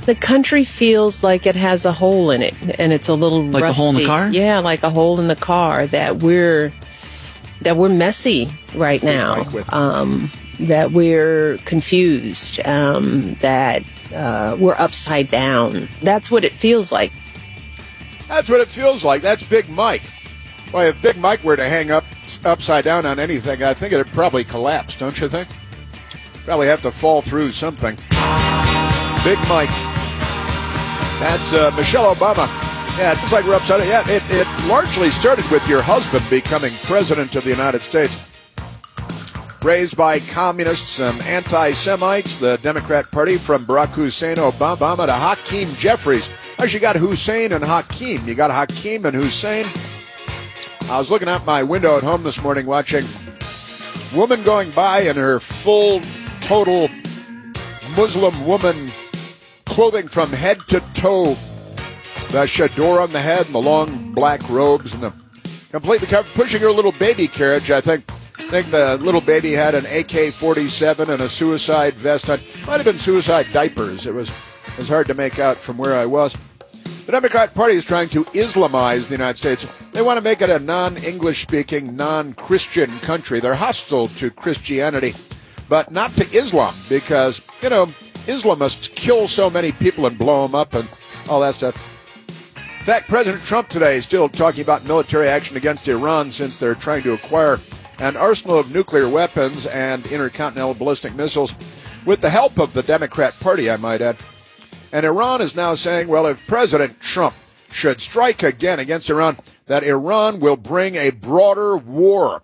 The country feels like it has a hole in it, and it's a little like rusty. a hole in the car? Yeah, like a hole in the car, that we're messy right now, that we're confused, that we're upside down. That's what it feels like. That's what it feels like. That's Big Mike. Well, if Big Mike were to hang up upside down on anything, I think it would probably collapse, don't you think? Probably have to fall through something. Big Mike. That's Michelle Obama. Yeah, it feels like we're upside down. Yeah, it largely started with your husband becoming president of the United States. Raised by communists and anti-Semites, the Democrat Party, from Barack Hussein Obama to Hakeem Jeffries. Actually, you got Hussein and Hakeem. You got Hakeem and Hussein. I was looking out my window at home this morning watching a woman going by in her full, total Muslim woman clothing from head to toe. The chador on the head and the long black robes and the completely covered, pushing her little baby carriage. I think the little baby had an AK-47 and a suicide vest on. Might have been suicide diapers. It was hard to make out from where I was. The Democrat Party is trying to Islamize the United States. They want to make it a non-English speaking, non-Christian country. They're hostile to Christianity, but not to Islam because, Islamists kill so many people and blow them up and all that stuff. In fact, President Trump today is still talking about military action against Iran since they're trying to acquire an arsenal of nuclear weapons and intercontinental ballistic missiles with the help of the Democrat Party, I might add. And Iran is now saying, well, if President Trump should strike again against Iran, that Iran will bring a broader war,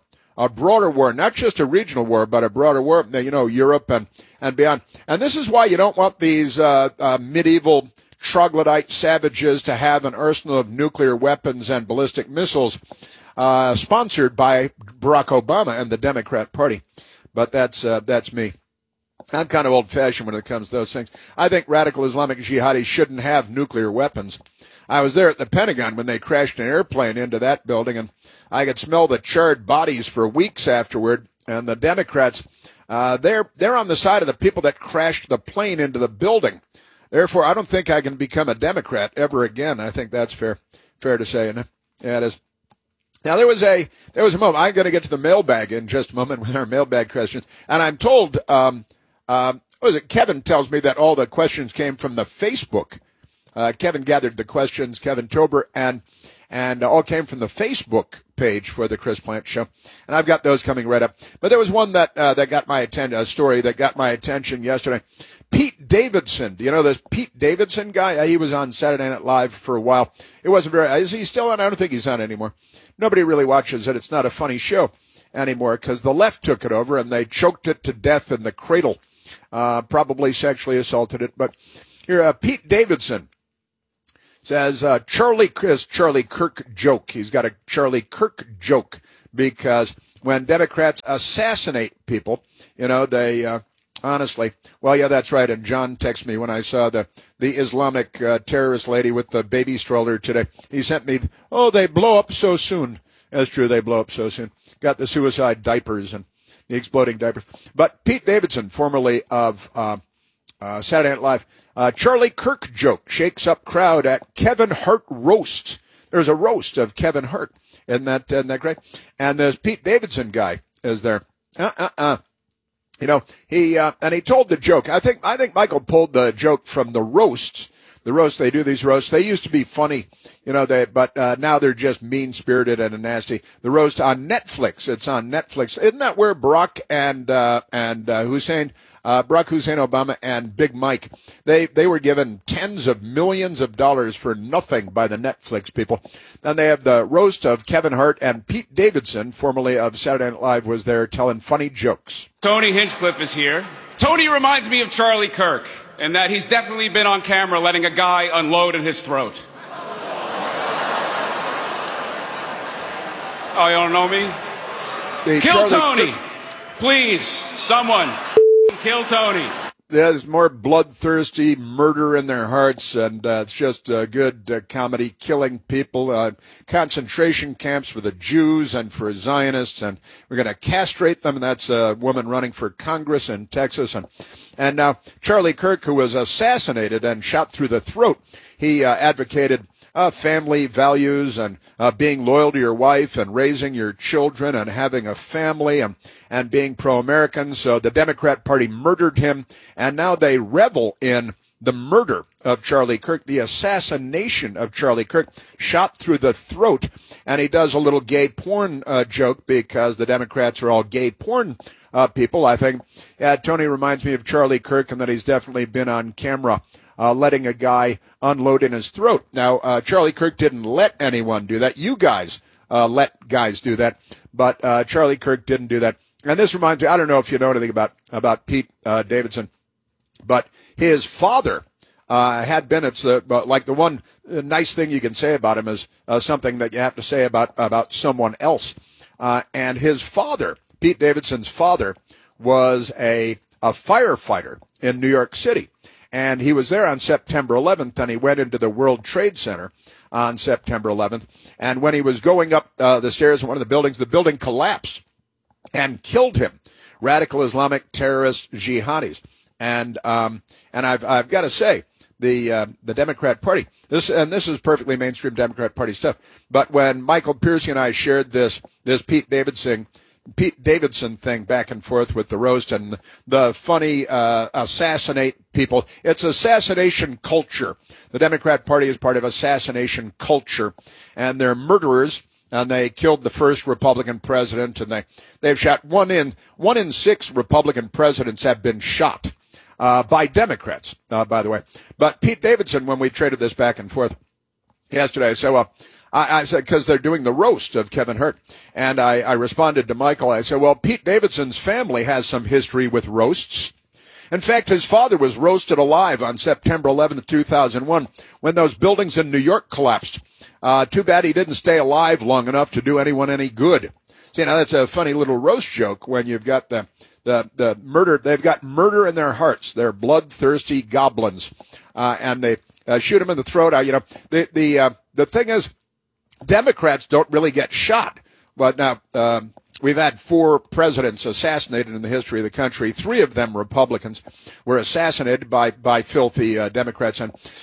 not just a regional war, but a broader war, Europe and beyond. And this is why you don't want these medieval troglodyte savages to have an arsenal of nuclear weapons and ballistic missiles sponsored by Barack Obama and the Democrat Party. But that's me. I'm kind of old-fashioned when it comes to those things. I think radical Islamic jihadis shouldn't have nuclear weapons. I was there at the Pentagon when they crashed an airplane into that building, and I could smell the charred bodies for weeks afterward. And the Democrats, they're on the side of the people that crashed the plane into the building. Therefore, I don't think I can become a Democrat ever again. I think that's fair to say. And yeah, it is. Now, there was a moment. I'm going to get to the mailbag in just a moment with our mailbag questions. And I'm told, Kevin tells me that all the questions came from the Facebook. Kevin gathered the questions, Kevin Tober, and all came from the Facebook page for the Chris Plante Show. And I've got those coming right up. But there was one that got my attention, a story that got my attention yesterday. Pete Davidson. Do you know this Pete Davidson guy? He was on Saturday Night Live for a while. It wasn't very, is he still on? I don't think he's on anymore. Nobody really watches it. It's not a funny show anymore because the left took it over and they choked it to death in the cradle. Probably sexually assaulted it. But here, Pete Davidson says, Charlie Kirk joke. He's got a Charlie Kirk joke because when Democrats assassinate people, they, honestly, well, yeah, that's right. And John texted me when I saw the Islamic terrorist lady with the baby stroller today. He sent me, they blow up so soon. That's true. They blow up so soon. Got the suicide diapers and the exploding diapers. But Pete Davidson, formerly of Saturday Night Live, Charlie Kirk joke shakes up crowd at Kevin Hart roasts. There's a roast of Kevin Hart. Isn't that great? And this Pete Davidson guy is there. He told the joke. I think Michael pulled the joke from the roasts. The roasts, they do these roasts. They used to be funny, but now they're just mean-spirited and nasty. The roast on Netflix. It's on Netflix. Isn't that where Barack Hussein Obama and Big Mike, they were given tens of millions of dollars for nothing by the Netflix people. Then they have the roast of Kevin Hart, and Pete Davidson, formerly of Saturday Night Live, was there telling funny jokes. Tony Hinchcliffe is here. Tony reminds me of Charlie Kirk, in that he's definitely been on camera letting a guy unload in his throat. Oh, you don't know me? Kill Tony! Please, someone. Kill Tony. there's more bloodthirsty murder in their hearts, and it's just good comedy, killing people, concentration camps for the Jews and for Zionists, and we're going to castrate them, and that's a woman running for Congress in Texas. And now Charlie Kirk, who was assassinated and shot through the throat, he advocated family values and being loyal to your wife and raising your children and having a family and being pro-American. So the Democrat Party murdered him, and now they revel in the murder of Charlie Kirk, the assassination of Charlie Kirk, shot through the throat. And he does a little gay porn joke because the Democrats are all gay porn people. I think Tony reminds me of Charlie Kirk, and that he's definitely been on camera letting a guy unload in his throat. Now, Charlie Kirk didn't let anyone do that. You guys let guys do that, but Charlie Kirk didn't do that. And this reminds me, I don't know if you know anything about Pete Davidson, but his father had been, it's like the one nice thing you can say about him is something that you have to say about someone else. And his father, Pete Davidson's father, was a firefighter in New York City. And he was there on September 11th, and he went into the World Trade Center on September 11th. And when he was going up the stairs in one of the building collapsed and killed him. Radical Islamic terrorist jihadis. And I've got to say, the Democrat Party, this is perfectly mainstream Democrat Party stuff. But when Michael Piercy and I shared this Pete Davidson thing back and forth with the roast and the funny assassinate people. It's assassination culture. The Democrat Party is part of assassination culture, and they're murderers. And they killed the first Republican president, and they've shot one in 6 Republican presidents have been shot by Democrats, by the way. But Pete Davidson, when we traded this back and forth yesterday, so I said, because they're doing the roast of Kevin Hart, and I responded to Michael. I said, well, Pete Davidson's family has some history with roasts. In fact, his father was roasted alive on September 11th, 2001, when those buildings in New York collapsed. Too bad he didn't stay alive long enough to do anyone any good. See, now that's a funny little roast joke when you've got the murder. They've got murder in their hearts. They're bloodthirsty goblins, and they shoot him in the throat. The thing is, Democrats don't really get shot. But now, we've had 4 presidents assassinated in the history of the country. 3 of them Republicans were assassinated by filthy Democrats.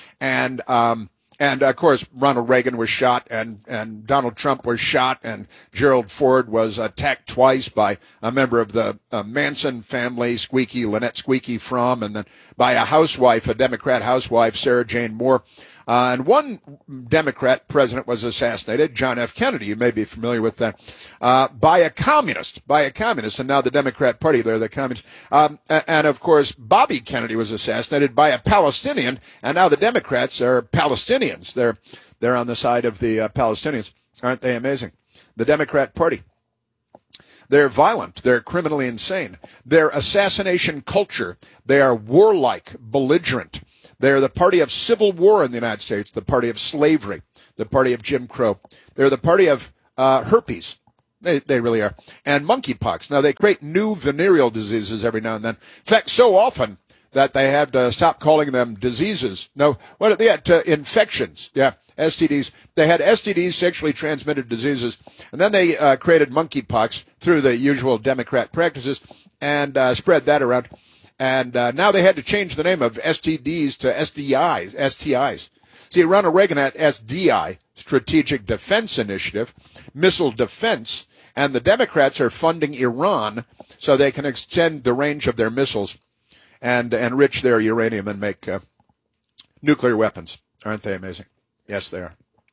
And of course, Ronald Reagan was shot, and Donald Trump was shot, and Gerald Ford was attacked twice by a member of the Manson family, Lynette Squeaky Fromm, and then by a Democrat housewife, Sarah Jane Moore. And one Democrat president was assassinated, John F. Kennedy, you may be familiar with that, by a communist, and now the Democrat Party, they're the communists. And of course, Bobby Kennedy was assassinated by a Palestinian, and now the Democrats are Palestinians. They're on the side of the Palestinians. Aren't they amazing? The Democrat Party. They're violent. They're criminally insane. They're assassination culture. They are warlike, belligerent. They're the party of civil war in the United States, the party of slavery, the party of Jim Crow. They're the party of herpes. They really are. And monkeypox. Now, they create new venereal diseases every now and then. In fact, so often that they have to stop calling them diseases. No, what they had infections. Yeah, STDs. They had STDs, sexually transmitted diseases, and then they created monkeypox through the usual Democrat practices and spread that around. And now they had to change the name of STDs to STIs. See, Ronald Reagan had SDI, Strategic Defense Initiative, missile defense, and the Democrats are funding Iran so they can extend the range of their missiles and enrich their uranium and make nuclear weapons. Aren't they amazing? Yes, they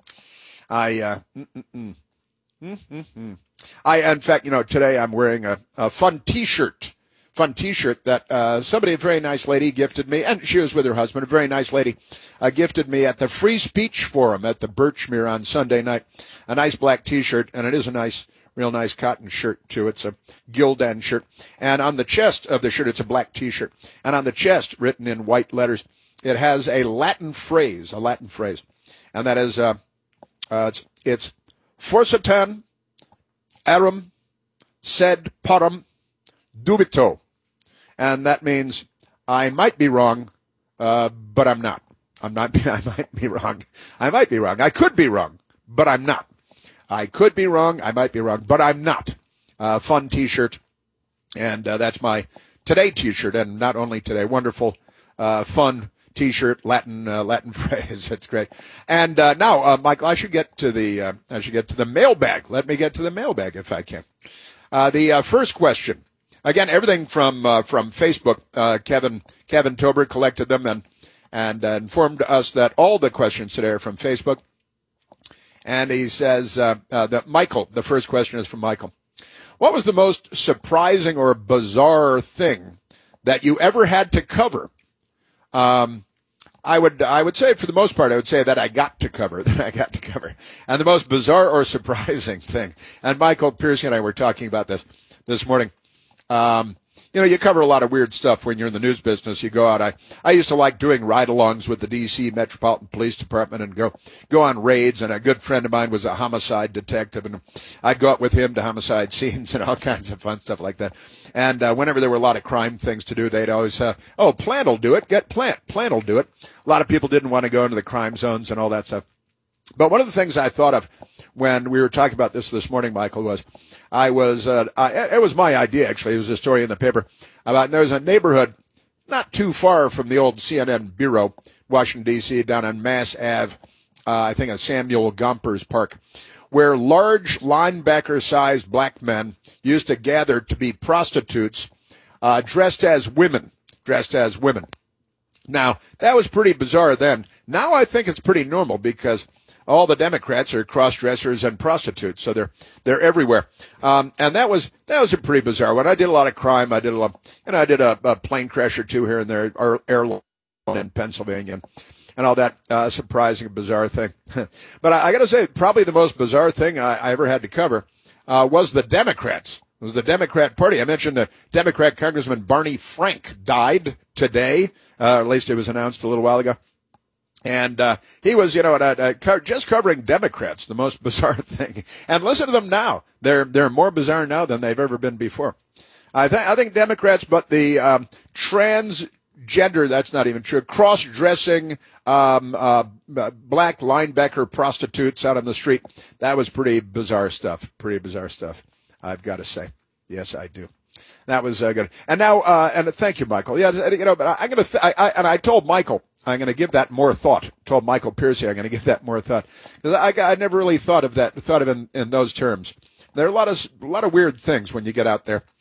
are. In fact, today I'm wearing a fun T-shirt that somebody, a very nice lady, gifted me, and she was with her husband, a very nice lady, gifted me at the Free Speech Forum at the Birchmere on Sunday night. A nice black T-shirt, and it is a real nice cotton shirt, too. It's a Gildan shirt. And on the chest of the shirt, it's a black T-shirt. And on the chest, written in white letters, it has a Latin phrase. And that is, it's Forsitan arum sed parum dubito. And that means, I might be wrong, but I'm not. I might be wrong. I might be wrong. I could be wrong, but I'm not. I could be wrong. I might be wrong, but I'm not. Fun T-shirt. And that's my Today T-shirt. And not only today, wonderful, fun T-shirt, Latin phrase. That's great. And now, Michael, I should get to the mailbag. Let me get to the mailbag if I can. The first question. Again, everything from Facebook. Kevin Tober collected them and informed us that all the questions today are from Facebook. And he says that Michael, the first question is from Michael. What was the most surprising or bizarre thing that you ever had to cover? I would say for the most part, I would say that I got to cover. And the most bizarre or surprising thing. And Michael Piercy and I were talking about this morning. You cover a lot of weird stuff when you're in the news business. You go out. I used to like doing ride-alongs with the D.C. Metropolitan Police Department and go on raids. And a good friend of mine was a homicide detective, and I'd go out with him to homicide scenes and all kinds of fun stuff like that. And whenever there were a lot of crime things to do, they'd always, Plant will do it. Get Plant. Plant will do it. A lot of people didn't want to go into the crime zones and all that stuff. But one of the things I thought of when we were talking about this morning, Michael, was it was my idea, actually. It was a story in the paper about there was a neighborhood not too far from the old CNN bureau, Washington, D.C., down on Mass Ave, I think at Samuel Gompers Park, where large linebacker-sized black men used to gather to be prostitutes dressed as women. Now, that was pretty bizarre then. Now I think it's pretty normal because all the Democrats are cross-dressers and prostitutes, so they're everywhere. And that was a pretty bizarre one. I did a lot of crime. I did a plane crash or two here and there, or airline in Pennsylvania, and all that surprising, bizarre thing. But I got to say, probably the most bizarre thing I ever had to cover was the Democrats. It was the Democrat Party. I mentioned the Democrat Congressman Barney Frank died today, or at least it was announced a little while ago. And he was, just covering Democrats, the most bizarre thing. And listen to them now; they're more bizarre now than they've ever been before. I think Democrats, but the transgender, that's not even true. Cross-dressing black linebacker prostitutes out on the street. That was pretty bizarre stuff. I've got to say, yes, I do. That was good. And now, and thank you, Michael. Yeah, but I'm going to. I told Michael I'm going to give that more thought. Told Michael Piercy I'm going to give that more thought because I never really thought of it in those terms. There are a lot of weird things when you get out there,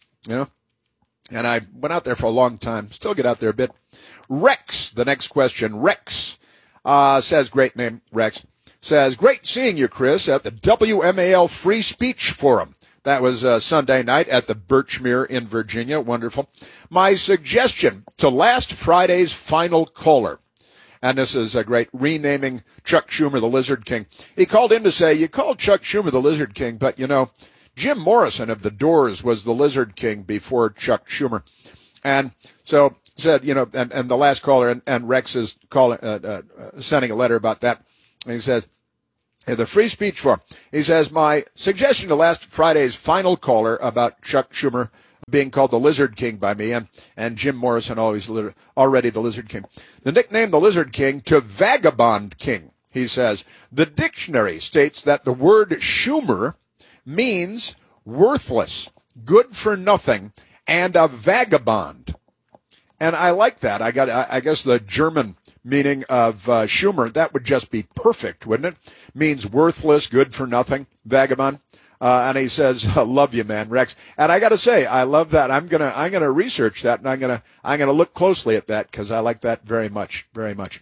And I went out there for a long time. Still get out there a bit. Rex, the next question. Rex says, great name, Rex. Says, great seeing you, Chris, at the WMAL Free Speech Forum. That was Sunday night at the Birchmere in Virginia. Wonderful. My suggestion to last Friday's final caller. And this is a great renaming Chuck Schumer the Lizard King. He called in to say, you called Chuck Schumer the Lizard King, but, Jim Morrison of the Doors was the Lizard King before Chuck Schumer. And so said, and the last caller, and Rex is sending a letter about that. And he says, the Free Speech Forum. He says, my suggestion to last Friday's final caller about Chuck Schumer being called the Lizard King by me and Jim Morrison already the Lizard King. The nickname the Lizard King to Vagabond King. He says, the dictionary states that the word Schumer means worthless, good for nothing, and a vagabond. And I like that. I guess the German meaning of Schumer, that would just be perfect, wouldn't it? Means worthless, good for nothing, vagabond. And he says, love you, man, Rex. And I got to say, I love that. I'm gonna research that, and I'm gonna look closely at that because I like that very much, very much.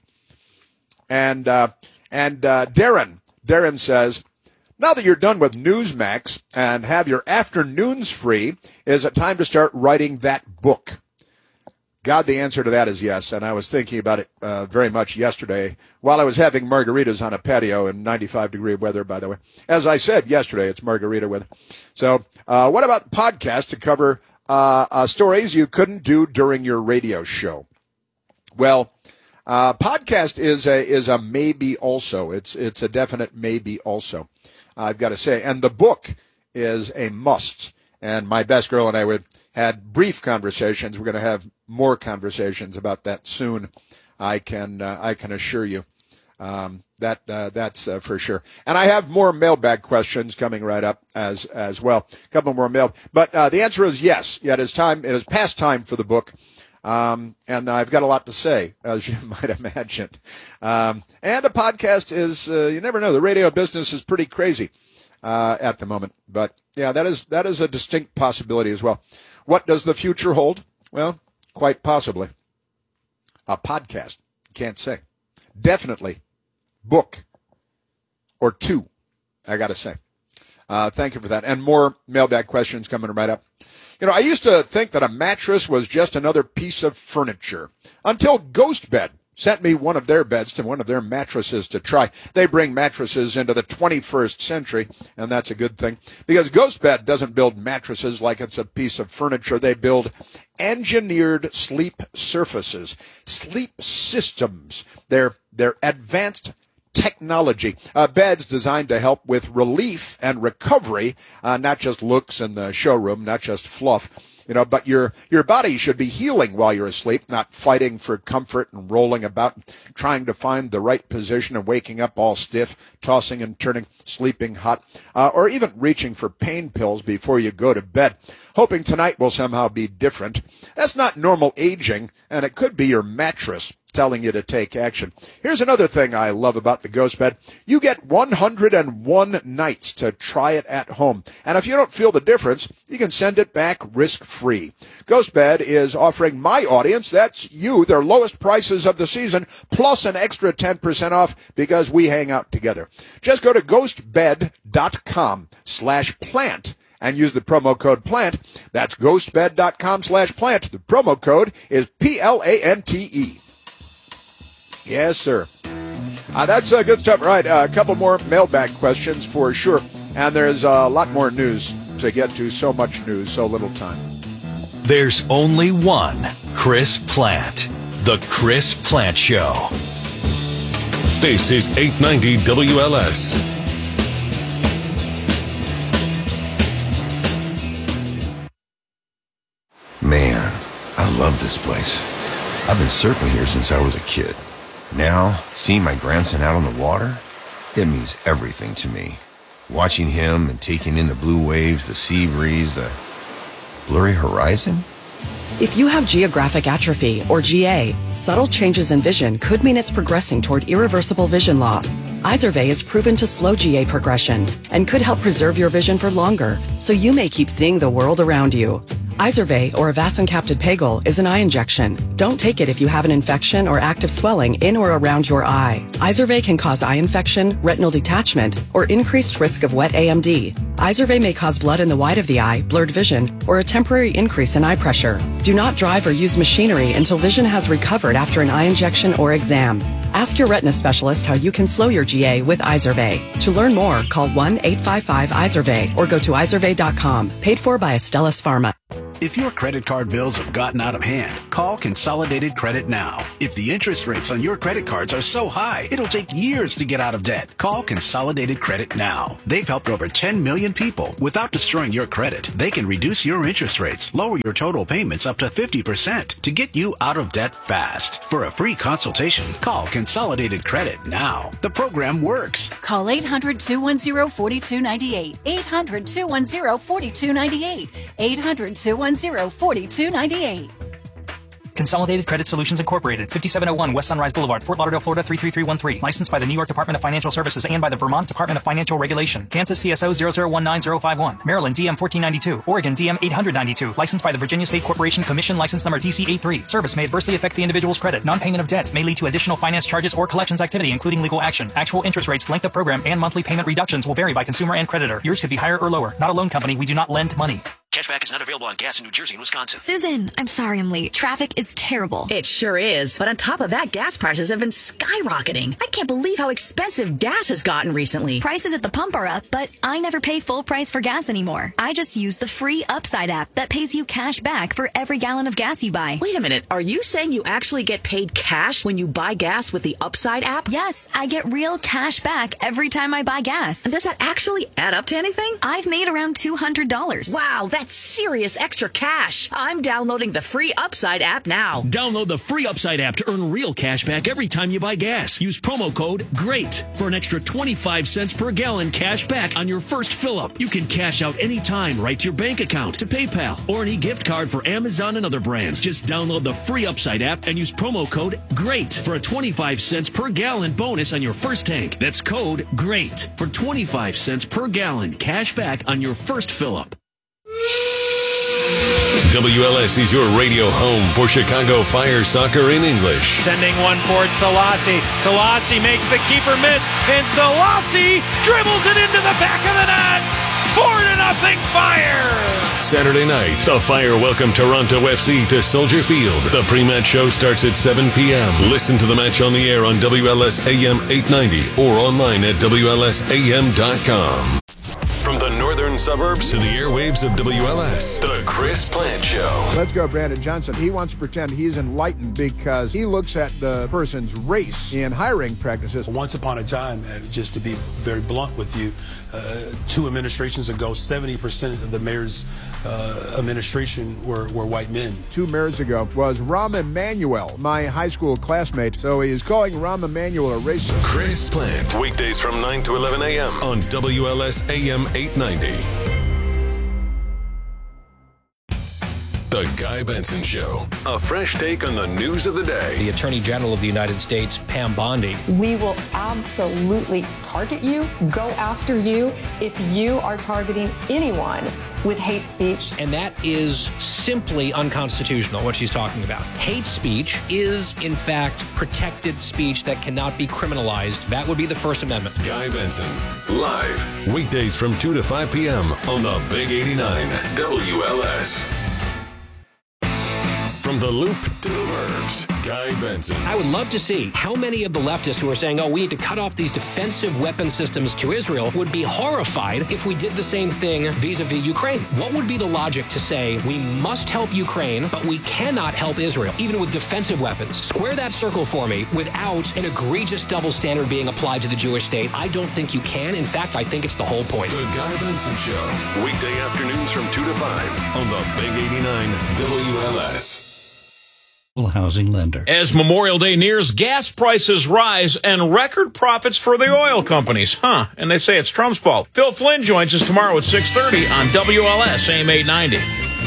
And Darren says, now that you're done with Newsmax and have your afternoons free, is it time to start writing that book? God, the answer to that is yes, and I was thinking about it very much yesterday while I was having margaritas on a patio in 95-degree weather, by the way. As I said yesterday, it's margarita weather. So what about podcasts to cover stories you couldn't do during your radio show? Well, podcast is a maybe also. It's a definite maybe also, I've got to say. And the book is a must. And my best girl and I had brief conversations. We're going to have more conversations about that soon. I can assure you. That's for sure. And I have more mailbag questions coming right up as well. A couple more mail. But the answer is yes. Yeah, it is past time for the book. And I've got a lot to say, as you might imagine. And a podcast is, you never know. The radio business is pretty crazy at the moment. But yeah, that is a distinct possibility as well. What does the future hold? Well, quite possibly a podcast. Can't say. Definitely book or two, I got to say. Thank you for that. And more mailbag questions coming right up. You know, I used to think that a mattress was just another piece of furniture until GhostBed sent me one of their beds to one of their mattresses to try. They bring mattresses into the 21st century, and that's a good thing, because GhostBed doesn't build mattresses like it's a piece of furniture. They build engineered sleep surfaces, sleep systems. They're advanced technology, beds designed to help with relief and recovery, not just looks in the showroom, not just fluff. You know, but your body should be healing while you're asleep, not fighting for comfort and rolling about, trying to find the right position and waking up all stiff, tossing and turning, sleeping hot, or even reaching for pain pills before you go to bed, hoping tonight will somehow be different. That's not normal aging, and it could be your mattress telling you to take action. Here's another thing I love about the GhostBed. You get 101 nights to try it at home. And if you don't feel the difference, you can send it back risk-free. GhostBed is offering my audience, that's you, their lowest prices of the season, plus an extra 10% off because we hang out together. Just go to ghostbed.com/plant and use the promo code PLANT. That's ghostbed.com/plant. The promo code is PLANTE. Yes, sir. That's good stuff. Right, a couple more mailbag questions for sure. And there's a lot more news to get to. So much news, so little time. There's only one Chris Plant. The Chris Plant Show. This is 890 WLS. Man, I love this place. I've been surfing here since I was a kid. Now, seeing my grandson out on the water, it means everything to me. Watching him and taking in the blue waves, the sea breeze, the blurry horizon. If you have geographic atrophy, or GA, subtle changes in vision could mean it's progressing toward irreversible vision loss. Izervay is proven to slow GA progression and could help preserve your vision for longer, so you may keep seeing the world around you. Izervay, or avacincaptad pegol, is an eye injection. Don't take it if you have an infection or active swelling in or around your eye. Izervay can cause eye infection, retinal detachment, or increased risk of wet AMD. Izervay may cause blood in the white of the eye, blurred vision, or a temporary increase in eye pressure. Do not drive or use machinery until vision has recovered after an eye injection or exam. Ask your retina specialist how you can slow your GA with Izervay. To learn more, call 1-855-IZERVAY or go to izervay.com. Paid for by Astellas Pharma. If your credit card bills have gotten out of hand, call Consolidated Credit now. If the interest rates on your credit cards are so high, it'll take years to get out of debt. Call Consolidated Credit now. They've helped over 10 million people without destroying your credit. They can reduce your interest rates, lower your total payments up to 50% to get you out of debt fast. For a free consultation, call Consolidated Credit now. The program works. Call 800-210-4298. 800-210-4298. 800-210-4298. Consolidated Credit Solutions Incorporated, 5701 West Sunrise Boulevard, Fort Lauderdale, Florida 33313. Licensed by the New York Department of Financial Services and by the Vermont Department of Financial Regulation. Kansas CSO 0019051. Maryland DM 1492. Oregon DM 892. Licensed by the Virginia State Corporation Commission, license number TC83. Service may adversely affect the individual's credit. Non-payment of debt may lead to additional finance charges or collections activity, including legal action. Actual interest rates, length of program, and monthly payment reductions will vary by consumer and creditor. Yours could be higher or lower. Not a loan company. We do not lend money. Cashback is not available on gas in New Jersey and Wisconsin. Susan, I'm sorry I'm late. Traffic is terrible. It sure is. But on top of that, gas prices have been skyrocketing. I can't believe how expensive gas has gotten recently. Prices at the pump are up, but I never pay full price for gas anymore. I just use the free Upside app that pays you cash back for every gallon of gas you buy. Wait a minute. Are you saying you actually get paid cash when you buy gas with the Upside app? Yes, I get real cash back every time I buy gas. And does that actually add up to anything? I've made around $200. Wow, that's That's serious extra cash. I'm downloading the free Upside app now. Download the free Upside app to earn real cash back every time you buy gas. Use promo code GREAT for an extra 25 cents per gallon cash back on your first fill-up. You can cash out anytime right to your bank account, to PayPal, or an e-gift card for Amazon and other brands. Just download the free Upside app and use promo code GREAT for a 25 cents per gallon bonus on your first tank. That's code GREAT for 25 cents per gallon cash back on your first fill-up. WLS is your radio home for Chicago Fire soccer in English. Sending one for Selassie. Selassie makes the keeper miss, and Selassie dribbles it into the back of the net. 4-0 Fire! Saturday night, the Fire welcome Toronto FC to Soldier Field. The pre-match show starts at 7 p.m. Listen to the match on the air on WLS AM 890 or online at WLSAM.com. From the northern suburbs to the airwaves of WLS, the Chris Plant Show. Let's go, Brandon Johnson. He wants to pretend he's enlightened because he looks at the person's race in hiring practices. Once upon a time, just to be very blunt with you, 2 administrations ago, 70% of the mayor's administration were white men. 2 mayors ago was Rahm Emanuel, my high school classmate. So he is calling Rahm Emanuel a racist. Chris Plant, weekdays from 9 to 11 a.m. on WLS AM 890. The Guy Benson Show. A fresh take on the news of the day. The Attorney General of the United States, Pam Bondi. We will absolutely target you, go after you, if you are targeting anyone with hate speech. And that is simply unconstitutional, what she's talking about. Hate speech is, in fact, protected speech that cannot be criminalized. That would be the First Amendment. Guy Benson, live, weekdays from 2 to 5 p.m. on the Big 89 WLS. From the Loop to the Burbs, Guy Benson. I would love to see how many of the leftists who are saying, we need to cut off these defensive weapon systems to Israel would be horrified if we did the same thing vis-a-vis Ukraine. What would be the logic to say we must help Ukraine, but we cannot help Israel, even with defensive weapons? Square that circle for me without an egregious double standard being applied to the Jewish state. I don't think you can. In fact, I think it's the whole point. The Guy Benson Show, weekday afternoons from 2 to 5 on the Big 89 WLS. Housing lender. As Memorial Day nears, gas prices rise and record profits for the oil companies. And they say it's Trump's fault. Phil Flynn joins us tomorrow at 6:30 on WLS AM 890.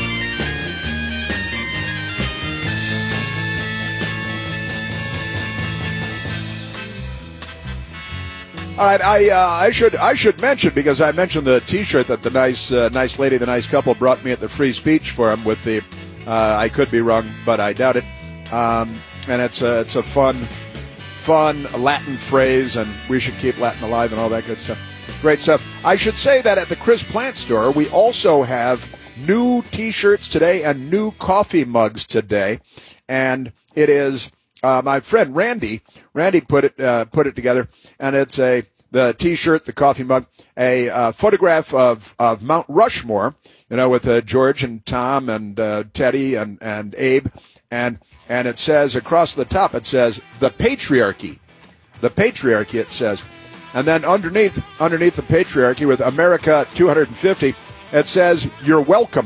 All right, I should mention, because I mentioned the T-shirt that the nice lady, the nice couple brought me at the free speech forum with the I could be wrong, but I doubt it. And it's a fun Latin phrase, and we should keep Latin alive and all that good stuff. Great stuff. I should say that at the Chris Plant store, we also have new T-shirts today and new coffee mugs today, and it is my friend Randy. Randy put it together, and it's the T-shirt, the coffee mug, a photograph of Mount Rushmore, with George and Tom and Teddy and Abe, and it says across the top, it says the patriarchy, it says, and then underneath the patriarchy with America 250, it says you're welcome.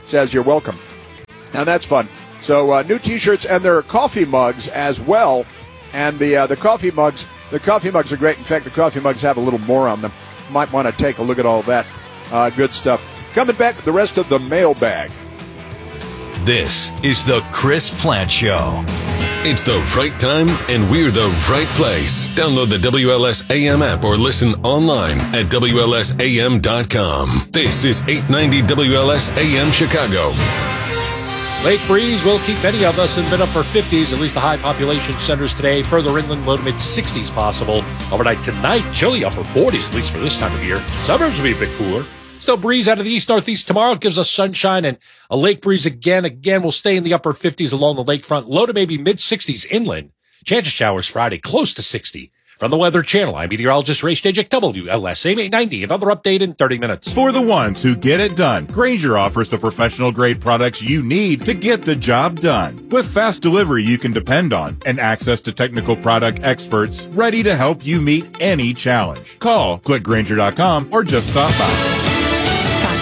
And that's fun. So new T-shirts, and there are coffee mugs as well, and the coffee mugs are great. In fact, the coffee mugs have a little more on them. Might want to take a look at all that good stuff. Coming back with the rest of the mailbag. This is the Chris Plant Show. It's the right time, and we're the right place. Download the WLS AM app or listen online at WLSAM.com. This is 890 WLS AM Chicago. Lake breeze will keep many of us in mid-upper 50s, at least the high population centers today. Further inland, low to mid-60s possible. Overnight tonight, chilly upper 40s, at least for this time of year. Suburbs will be a bit cooler. Still breeze out of the east-northeast tomorrow. Gives us sunshine and a lake breeze again. Again, we'll stay in the upper 50s along the lakefront. Low to maybe mid-60s inland. Chance of showers Friday, close to 60. From the Weather Channel, I'm meteorologist Ray Stejek, WLS AM 890. Another update in 30 minutes. For the ones who get it done, Grainger offers the professional-grade products you need to get the job done. With fast delivery you can depend on and access to technical product experts ready to help you meet any challenge. Call, click Grainger.com, or just stop by.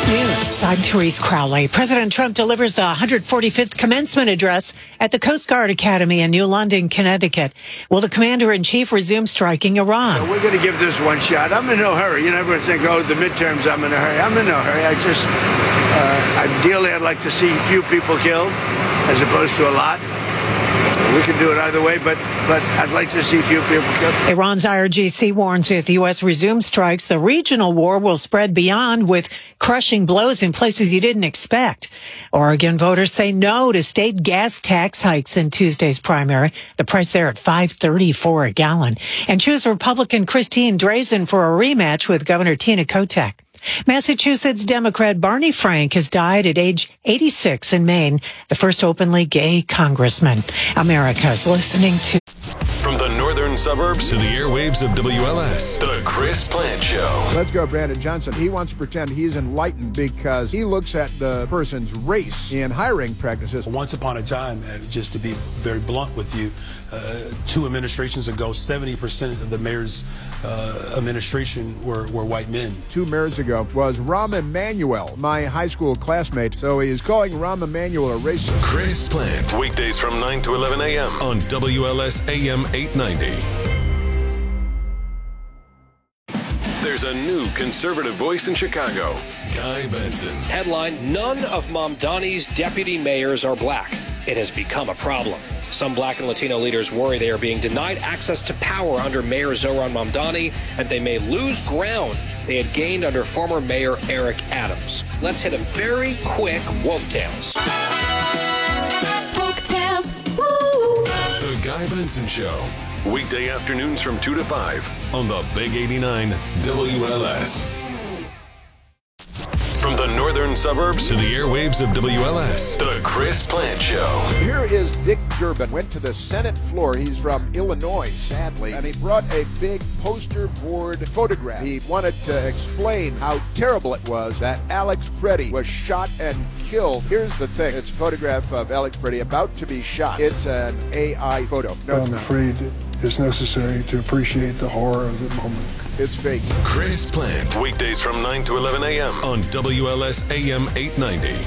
Fox News, I'm Therese Crowley. President Trump delivers the 145th commencement address at the Coast Guard Academy in New London, Connecticut. Will the commander-in-chief resume striking Iran? So we're going to give this one shot. I'm in no hurry. You know, everyone think, oh, the midterms, I'm in a hurry. I'm in no hurry. Ideally, I'd like to see few people killed as opposed to a lot. We can do it either way, but I'd like to see few people killed. Iran's IRGC warns if the U.S. resumes strikes, the regional war will spread beyond with crushing blows in places you didn't expect. Oregon voters say no to state gas tax hikes in Tuesday's primary. The price there at $5.34 a gallon. And choose Republican Christine Drazan for a rematch with Governor Tina Kotek. Massachusetts Democrat Barney Frank has died at age 86 in Maine, the first openly gay congressman. America's listening to... From the northern suburbs to the airwaves of WLS, the Chris Plant Show. Let's go, Brandon Johnson. He wants to pretend he's enlightened because he looks at the person's race in hiring practices. Once upon a time, just to be very blunt with you, 2 administrations ago, 70% of the mayor's administration were white men. 2 mayors ago was Rahm Emanuel, my high school classmate. So he is calling Rahm Emanuel a racist. Chris Plant, weekdays from 9 to 11 a.m. on WLS AM 890. There's a new conservative voice in Chicago, Guy Benson. Headline, none of Mamdani's deputy mayors are black. It has become a problem. Some black and Latino leaders worry they are being denied access to power under Mayor Zohran Mamdani, and they may lose ground they had gained under former Mayor Eric Adams. Let's hit a very quick woke tales. Woke tales, woo! The Guy Benson Show. Weekday afternoons from 2 to 5 on the Big 89 WLS. From the northern suburbs to the airwaves of WLS, the Chris Plant Show. Here is Dick Durbin. Went to the Senate floor. He's from Illinois, sadly, and he brought a big poster board photograph. He wanted to explain how terrible it was that Alex Preddy was shot and killed. Here's the thing. It's a photograph of Alex Preddy about to be shot. It's an AI photo. No, I'm afraid it's necessary to appreciate the horror of the moment. It's fake. Chris Plant, weekdays from 9 to 11 a.m. on WLS AM 890.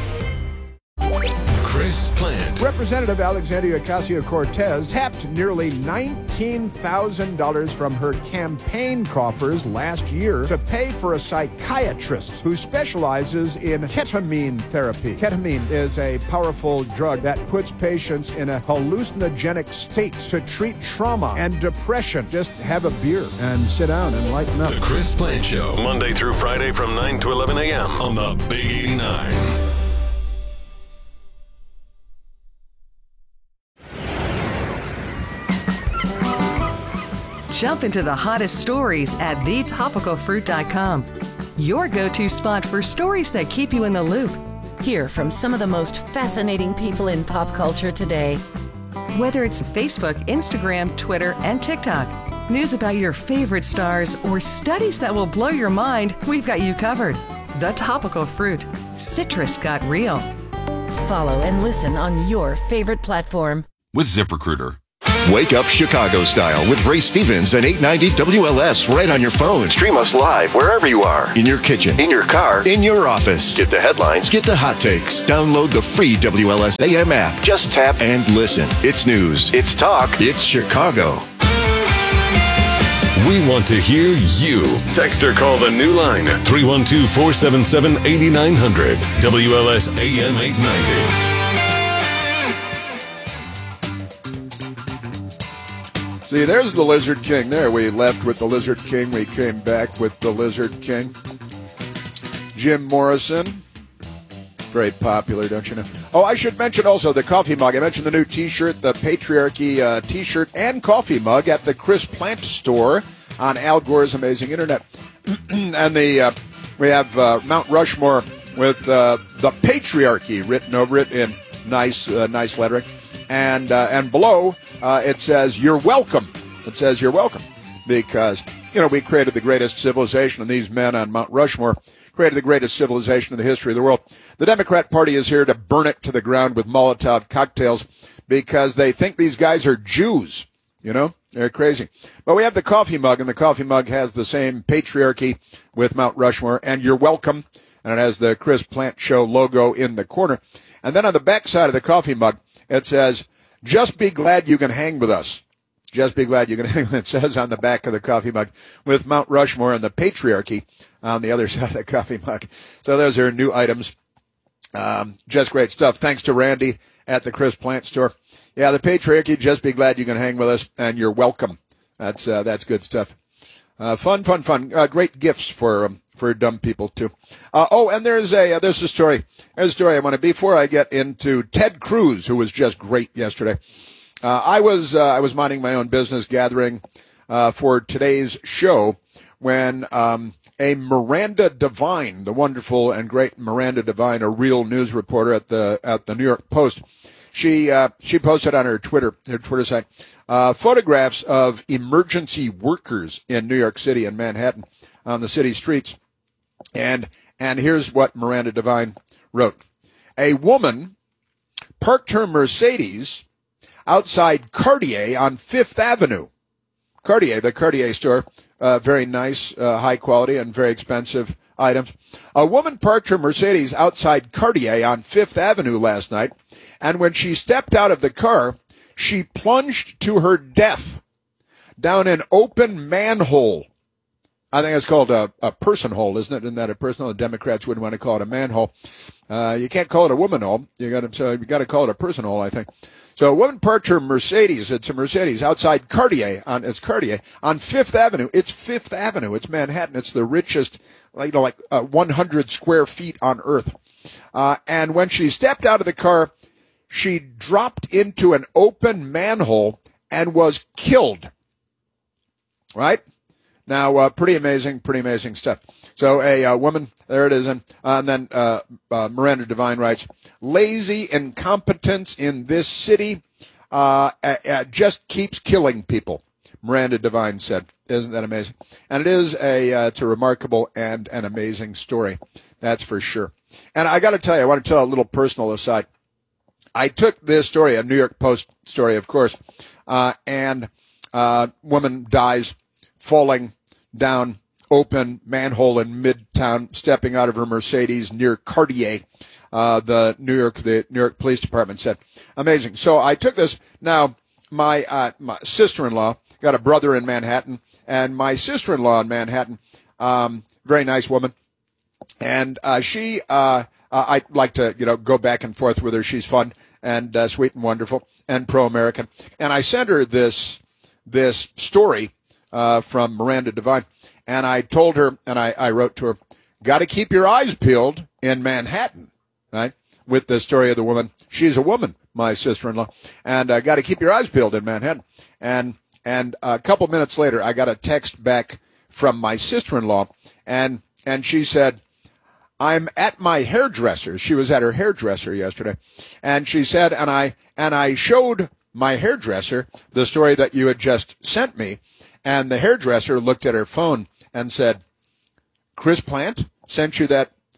Chris Plant. Representative Alexandria Ocasio-Cortez tapped nearly $19,000 from her campaign coffers last year to pay for a psychiatrist who specializes in ketamine therapy. Ketamine is a powerful drug that puts patients in a hallucinogenic state to treat trauma and depression. Just have a beer and sit down and lighten up. The Chris Plant Show, Monday through Friday from 9 to 11 a.m. on the Big 89. Jump into the hottest stories at thetopicalfruit.com. Your go-to spot for stories that keep you in the loop. Hear from some of the most fascinating people in pop culture today. Whether it's Facebook, Instagram, Twitter, and TikTok, news about your favorite stars, or studies that will blow your mind, we've got you covered. The Topical Fruit. Citrus got real. Follow and listen on your favorite platform. With ZipRecruiter. Wake up Chicago style with Ray Stevens and 890 WLS right on your phone. Stream us live wherever you are. In your kitchen, in your car, in your office. Get the headlines, get the hot takes. Download the free WLS AM app. Just tap and listen. It's news, it's talk, it's Chicago. We want to hear you. Text or call the new line, 312-477-8900. WLS AM 890. See, there's the Lizard King there. We left with the Lizard King. We came back with the Lizard King. Jim Morrison. Very popular, don't you know? Oh, I should mention also the coffee mug. I mentioned the new T-shirt, the Patriarchy T-shirt and coffee mug at the Chris Plant store on Al Gore's Amazing Internet. And we have Mount Rushmore with the Patriarchy written over it in nice lettering. And below, it says, "You're welcome." It says, "You're welcome." Because, we created the greatest civilization, and these men on Mount Rushmore created the greatest civilization in the history of the world. The Democrat Party is here to burn it to the ground with Molotov cocktails because they think these guys are Jews. They're crazy. But we have the coffee mug, and the coffee mug has the same Patriarchy with Mount Rushmore, and "You're welcome." and it has the Chris Plant Show logo in the corner. And then on the back side of the coffee mug, it says, "Just be glad you can hang with us." Just be glad you can hang with us. It says on the back of the coffee mug, with Mount Rushmore and the patriarchy on the other side of the coffee mug. So those are new items. Just great stuff. Thanks to Randy at the Chris Plant store. Yeah, the patriarchy, just be glad you can hang with us, and you're welcome. That's good stuff. Fun. Great gifts for dumb people too. And there's a story. There's a story I want to, before I get into Ted Cruz, who was just great yesterday. I was minding my own business, gathering, for today's show when, a Miranda Devine, the wonderful and great Miranda Devine, a real news reporter at the New York Post, she posted on her Twitter site, photographs of emergency workers in New York City and Manhattan on the city streets. And here's what Miranda Devine wrote. A woman parked her Mercedes outside Cartier on Fifth Avenue. Cartier, the Cartier store, very nice, high quality and very expensive items. A woman parked her Mercedes outside Cartier on Fifth Avenue last night, and when she stepped out of the car, she plunged to her death down an open manhole. I think it's called a person hole, isn't it? Isn't that a person hole? The Democrats wouldn't want to call it a manhole. You can't call it a woman hole. You got to call it a person hole, I think. So a woman parked her Mercedes, it's a Mercedes, outside Cartier, on Fifth Avenue. It's Fifth Avenue. It's Manhattan. It's the richest, 100 square feet on earth. And when she stepped out of the car, she dropped into an open manhole and was killed. Right? Now, pretty amazing stuff. So a woman, there it is, and then Miranda Devine writes, lazy incompetence in this city just keeps killing people, Miranda Devine said. Isn't that amazing? And it is it's a remarkable and an amazing story, that's for sure. And I got to tell you, I want to tell a little personal aside. I took this story, a New York Post story, of course, and woman dies falling down open manhole in Midtown, stepping out of her Mercedes near Cartier. The New York Police Department said, amazing. So I took this. Now, my sister-in-law got a brother in Manhattan, and my sister-in-law in Manhattan, very nice woman, and she, I like to, go back and forth with her. She's fun and sweet and wonderful and pro-American. And I sent her this story from Miranda Devine. And I told her, and I wrote to her, got to keep your eyes peeled in Manhattan, right? With the story of the woman. She's a woman, my sister-in-law. And got to keep your eyes peeled in Manhattan. And a couple minutes later, I got a text back from my sister-in-law. And she said, I'm at my hairdresser. She was at her hairdresser yesterday. And she said, and I showed my hairdresser the story that you had just sent me. And the hairdresser looked at her phone and said, Chris Plant sent you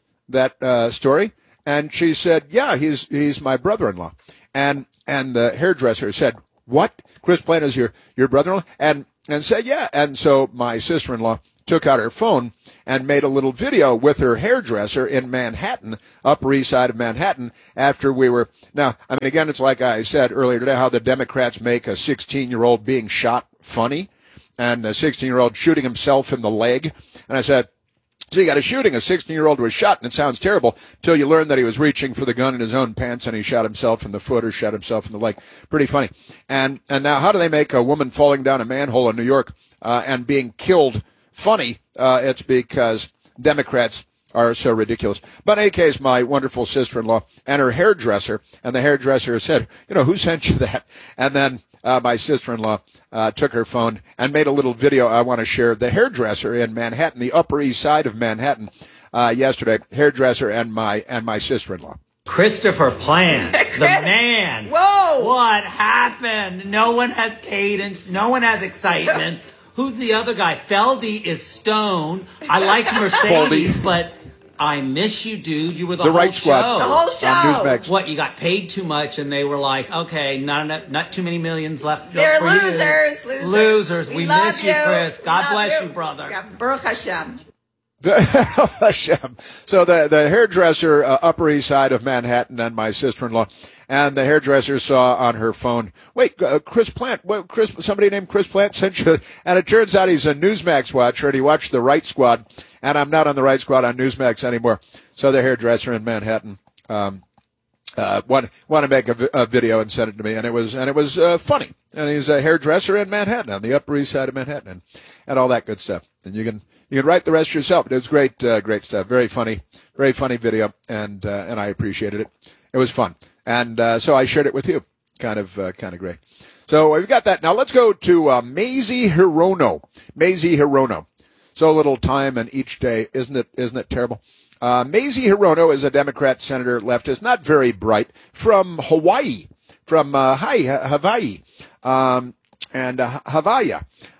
that story? And she said, yeah, he's my brother-in-law. And the hairdresser said, what? Chris Plant is your brother-in-law? And said, yeah. And so my sister-in-law took out her phone and made a little video with her hairdresser in Manhattan, Upper East Side of Manhattan, after we were. Now, I mean, again, it's like I said earlier today, how the Democrats make a 16-year-old being shot funny, and the 16-year-old shooting himself in the leg. And I said, so you got a shooting, a 16-year-old was shot, and it sounds terrible till you learn that he was reaching for the gun in his own pants and he shot himself in the foot or shot himself in the leg. Pretty funny. And now how do they make a woman falling down a manhole in New York and being killed funny? It's because Democrats are so ridiculous. But in any case, my wonderful sister-in-law and her hairdresser, and the hairdresser said, who sent you that? And then my sister-in-law took her phone and made a little video I want to share. The hairdresser in Manhattan, the Upper East Side of Manhattan, yesterday, hairdresser and my sister-in-law. Christopher Plant, the man. Whoa! What happened? No one has cadence. No one has excitement. Who's the other guy? Feldy is stone. I like Mercedes, but I miss you, dude. You were the whole right show. squad. The whole show. Newsmax. What, you got paid too much, and they were like, okay, not too many millions left They're for losers. you. Losers. We love miss you, Chris. God bless you, brother. Baruch Hashem. So the hairdresser, Upper East Side of Manhattan, and my sister-in-law, and the hairdresser saw on her phone, wait, Chris Plant, somebody named Chris Plant sent you, and it turns out he's a Newsmax watcher, and he watched The Right Squad, and I'm not on The Right Squad on Newsmax anymore. So the hairdresser in Manhattan, want to make a video and send it to me, and it was funny. And he's a hairdresser in Manhattan, on the Upper East Side of Manhattan, and all that good stuff. And you can write the rest yourself. It was great stuff. Very funny video, and I appreciated it. It was fun, and so I shared it with you. Kind of great. So we've got that. Now let's go to Mazie Hirono. Mazie Hirono. So little time in each day, isn't it terrible? Mazie Hirono is a Democrat senator, leftist, not very bright, from Hawaii, from Hawaii, and Hawaii.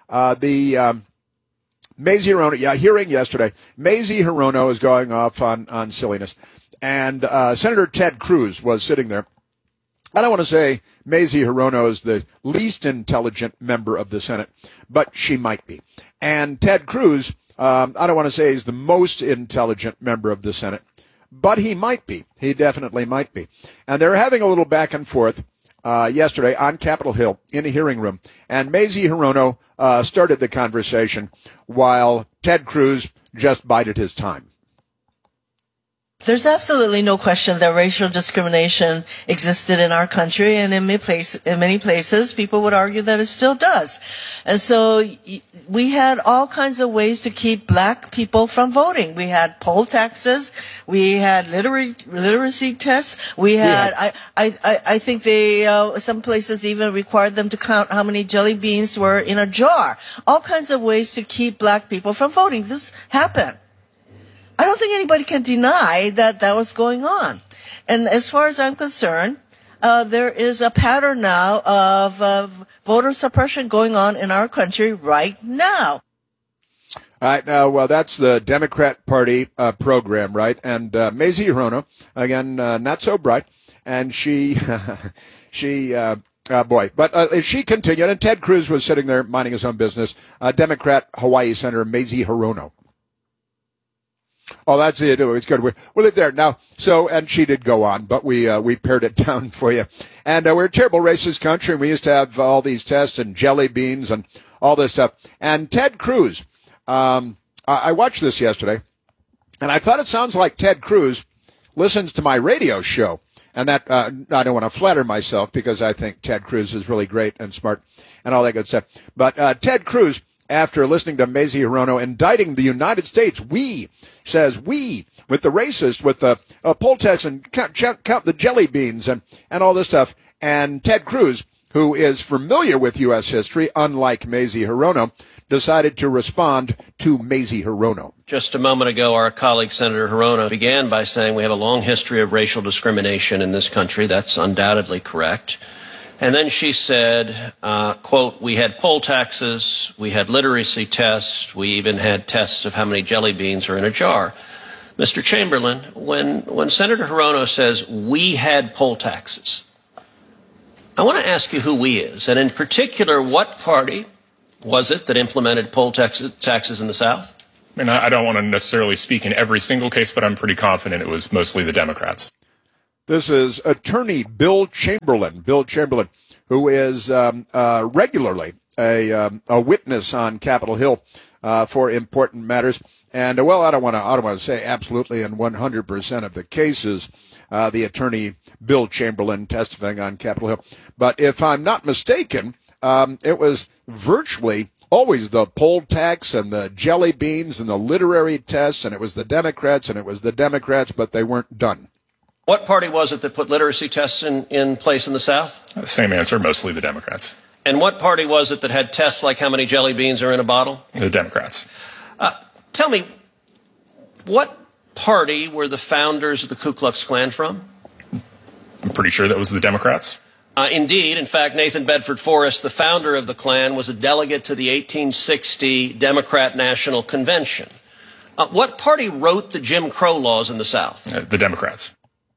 Mazie Hirono, hearing yesterday. Mazie Hirono is going off on silliness, and Senator Ted Cruz was sitting there. I don't want to say Mazie Hirono is the least intelligent member of the Senate, but she might be. And Ted Cruz, I don't want to say he's the most intelligent member of the Senate, but he might be. He definitely might be. And they're having a little back and forth yesterday on Capitol Hill in a hearing room. And Mazie Hirono started the conversation while Ted Cruz just bided his time. There's absolutely no question that racial discrimination existed in our country, and in many places, people would argue that it still does. And so we had all kinds of ways to keep black people from voting. We had poll taxes, we had literacy tests, we had, I think some places even required them to count how many jelly beans were in a jar. All kinds of ways to keep black people from voting. This happened. I don't think anybody can deny that was going on. And as far as I'm concerned, there is a pattern now of voter suppression going on in our country right now. All right, now, well, that's the Democrat Party program, right? And Mazie Hirono, again, not so bright, and she but she continued, and Ted Cruz was sitting there minding his own business, Democrat Hawaii Senator Mazie Hirono. Oh, that's it. It's good. We'll leave there now. So, and she did go on, but we pared it down for you. And we're a terrible racist country, and we used to have all these tests and jelly beans and all this stuff. And Ted Cruz, I watched this yesterday, and I thought it sounds like Ted Cruz listens to my radio show. And that, I don't want to flatter myself because I think Ted Cruz is really great and smart and all that good stuff. But Ted Cruz, after listening to Mazie Hirono indicting the United States, says we, with the racist, with the poll tax and count the jelly beans and all this stuff. And Ted Cruz, who is familiar with U.S. history, unlike Mazie Hirono, decided to respond to Mazie Hirono. Just a moment ago, our colleague Senator Hirono began by saying we have a long history of racial discrimination in this country. That's undoubtedly correct. And then she said, quote, we had poll taxes, we had literacy tests, we even had tests of how many jelly beans are in a jar. Mr. Chamberlain, when Senator Hirono says we had poll taxes, I want to ask you who we is, and in particular, what party was it that implemented poll taxes in the South? And I don't want to necessarily speak in every single case, but I'm pretty confident it was mostly the Democrats. This is Attorney Bill Chamberlain, who is regularly a witness on Capitol Hill for important matters. And well, I don't want to say absolutely in 100% of the cases, the Attorney Bill Chamberlain testifying on Capitol Hill. But if I'm not mistaken, it was virtually always the poll tax and the jelly beans and the literary tests, and it was the Democrats, but they weren't done. What party was it that put literacy tests in place in the South? Same answer, mostly the Democrats. And what party was it that had tests like how many jelly beans are in a bottle? The Democrats. Tell me, what party were the founders of the Ku Klux Klan from? I'm pretty sure that was the Democrats. Indeed. In fact, Nathan Bedford Forrest, the founder of the Klan, was a delegate to the 1860 Democrat National Convention. What party wrote the Jim Crow laws in the South? The Democrats.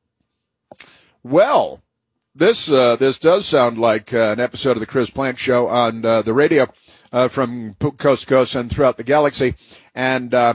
Well, this does sound like an episode of the Chris Plant Show on the radio from coast to coast and throughout the galaxy. And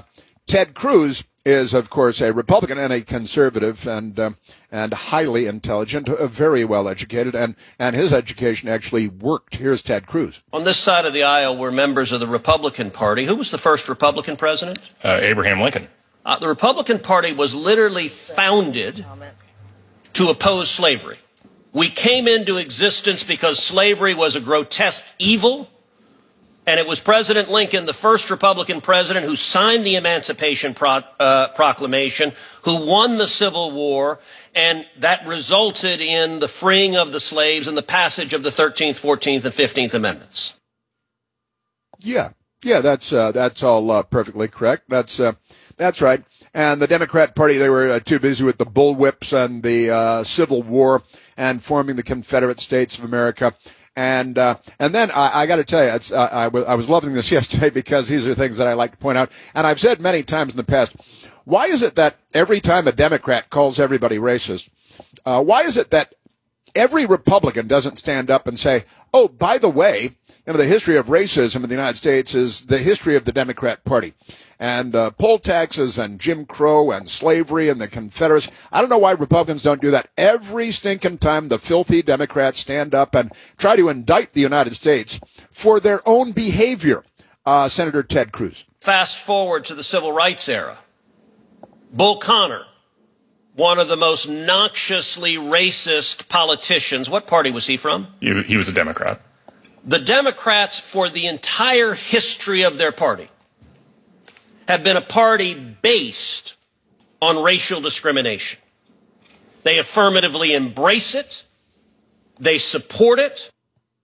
Ted Cruz is, of course, a Republican and a conservative and highly intelligent, very well educated, and his education actually worked. Here's Ted Cruz. On this side of the aisle were members of the Republican Party. Who was the first Republican president? Abraham Lincoln. The Republican Party was literally founded to oppose slavery. We came into existence because slavery was a grotesque evil. And it was President Lincoln, the first Republican president, who signed the Emancipation Proclamation, who won the Civil War, and that resulted in the freeing of the slaves and the passage of the 13th, 14th, and 15th Amendments. Yeah, that's all perfectly correct. That's right. And the Democrat Party, they were too busy with the bullwhips and the Civil War and forming the Confederate States of America. And then I got to tell you, I was loving this yesterday because these are things that I like to point out. And I've said many times in the past, why is it that every time a Democrat calls everybody racist, why is it that every Republican doesn't stand up and say, oh, by the way, the history of racism in the United States is the history of the Democrat Party. And poll taxes and Jim Crow and slavery and the Confederates. I don't know why Republicans don't do that. Every stinking time the filthy Democrats stand up and try to indict the United States for their own behavior. Senator Ted Cruz. Fast forward to the Civil Rights era. Bull Connor, one of the most noxiously racist politicians. What party was he from? He was a Democrat. The Democrats, for the entire history of their party, have been a party based on racial discrimination. They affirmatively embrace it. They support it.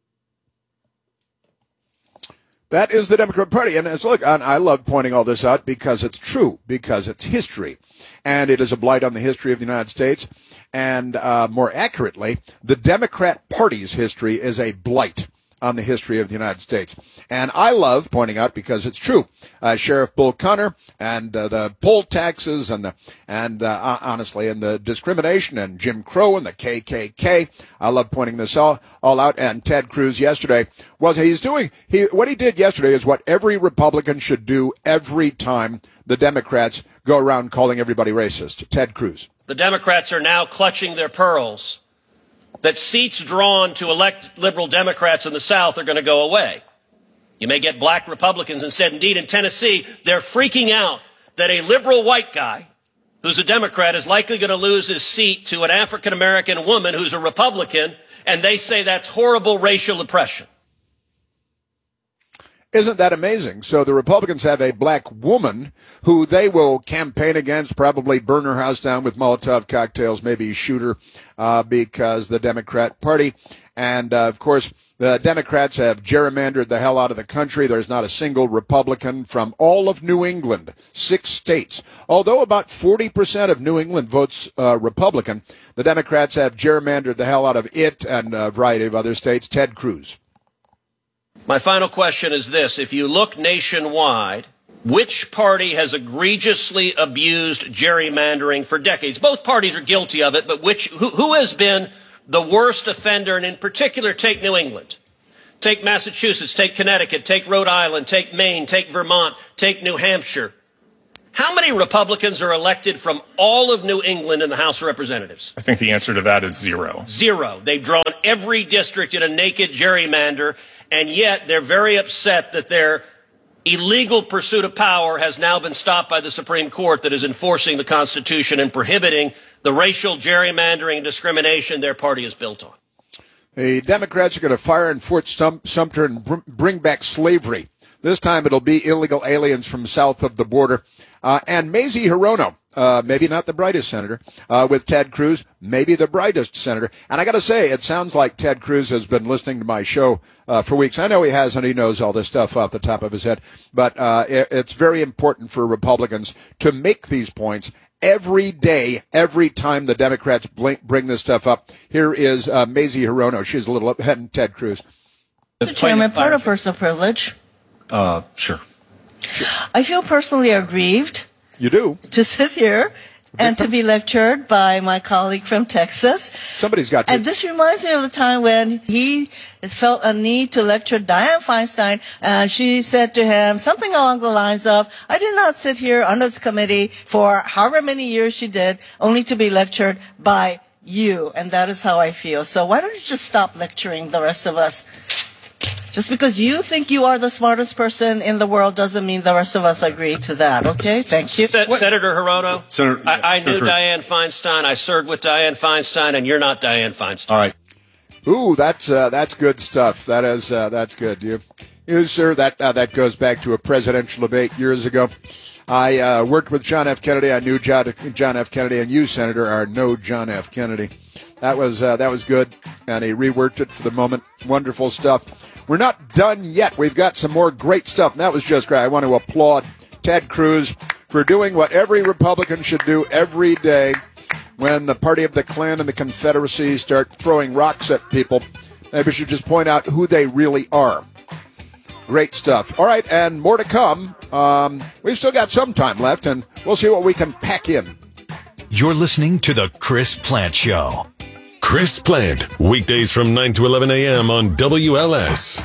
That is the Democrat Party. And look, I love pointing all this out because it's true, because it's history. And it is a blight on the history of the United States. And more accurately, the Democrat Party's history is a blight on the history of the United States. And I love pointing out, because it's true, Sheriff Bull Connor and the poll taxes and honestly, and the discrimination and Jim Crow and the KKK. I love pointing this all out. And Ted Cruz yesterday what he did yesterday is what every Republican should do every time the Democrats go around calling everybody racist. Ted Cruz. The Democrats are now clutching their pearls that seats drawn to elect liberal Democrats in the South are going to go away. You may get black Republicans instead. Indeed, in Tennessee, they're freaking out that a liberal white guy who's a Democrat is likely going to lose his seat to an African-American woman who's a Republican, and they say that's horrible racial oppression. Isn't that amazing? So the Republicans have a black woman who they will campaign against, probably burn her house down with Molotov cocktails, maybe shoot her, because the Democrat Party. And, of course, the Democrats have gerrymandered the hell out of the country. There's not a single Republican from all of New England, 6 states. Although about 40% of New England votes Republican, the Democrats have gerrymandered the hell out of it and a variety of other states. Ted Cruz. My final question is this. If you look nationwide, which party has egregiously abused gerrymandering for decades? Both parties are guilty of it, but who has been the worst offender? And in particular, take New England. Take Massachusetts, take Connecticut, take Rhode Island, take Maine, take Vermont, take New Hampshire. How many Republicans are elected from all of New England in the House of Representatives? I think the answer to that is 0. 0. They've drawn every district in a naked gerrymander, and yet they're very upset that their illegal pursuit of power has now been stopped by the Supreme Court that is enforcing the Constitution and prohibiting the racial gerrymandering and discrimination their party is built on. The Democrats are going to fire in Fort Sumter and bring back slavery. This time it'll be illegal aliens from south of the border. And Mazie Hirono, maybe not the brightest senator, with Ted Cruz, maybe the brightest senator. And I got to say, it sounds like Ted Cruz has been listening to my show for weeks. I know he has, and he knows all this stuff off the top of his head. But it's very important for Republicans to make these points every day, every time the Democrats bring this stuff up. Here is Mazie Hirono. She's a little ahead in Ted Cruz. Mr. Chairman, part of personal privilege. Sure. I feel personally aggrieved. You do? To sit here and to be lectured by my colleague from Texas. Somebody's got to. And this reminds me of the time when he felt a need to lecture Dianne Feinstein, and she said to him something along the lines of, I did not sit here on this committee for however many years she did, only to be lectured by you. And that is how I feel. So why don't you just stop lecturing the rest of us? Just because you think you are the smartest person in the world doesn't mean the rest of us agree to that, okay? Thank you. Senator Hirono, Senator, I knew Dianne Feinstein. I served with Dianne Feinstein, and you're not Dianne Feinstein. All right. Ooh, that's good stuff. That's good. You sir, that goes back to a presidential debate years ago. I worked with John F. Kennedy. I knew John F. Kennedy, and you, Senator, are no John F. Kennedy. That was good, and he reworked it for the moment. Wonderful stuff. We're not done yet. We've got some more great stuff, and that was just great. I want to applaud Ted Cruz for doing what every Republican should do every day when the party of the Klan and the Confederacy start throwing rocks at people. Maybe we should just point out who they really are. Great stuff. All right, and more to come. We've still got some time left, and we'll see what we can pack in. You're listening to The Chris Plant Show. Chris Plant, weekdays from 9 to 11 a.m. on WLS.